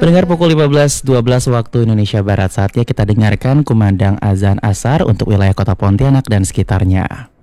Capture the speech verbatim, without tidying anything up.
Pendengar pukul lima belas dua belas waktu Indonesia Barat, saatnya kita dengarkan kumandang azan asar untuk wilayah Kota Pontianak dan sekitarnya.